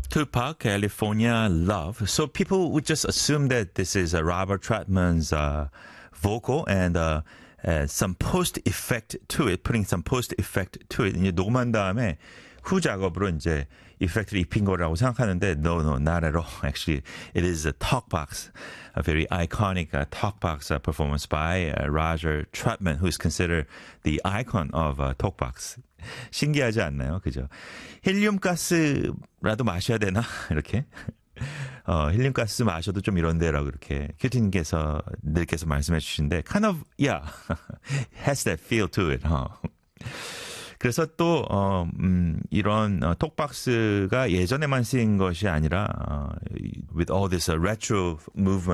Tupac, California Love. So people would just assume that this is Robert Trotman's vocal and some post effect to it, putting some post effect to it. 이제 녹음한 다음에 후 작업으로 이제 이펙트를 입힌 거라고 생각하는데 no, not at all. Actually, it is a talkbox, a very iconic talkbox performance by Roger Troutman, who is considered the icon of talkbox. 신기하지 않나요? 그죠? 헬륨가스라도 마셔야 되나? 이렇게. 헬륨가스 마셔도 좀 이런데라고 이렇게 큐티님께서 늘께서 말씀해 주신데 kind of, yeah, has that feel to it. 그래서 또 이런 톡박스가 예전에만 쓰인 것이 아니라 with all this retro movement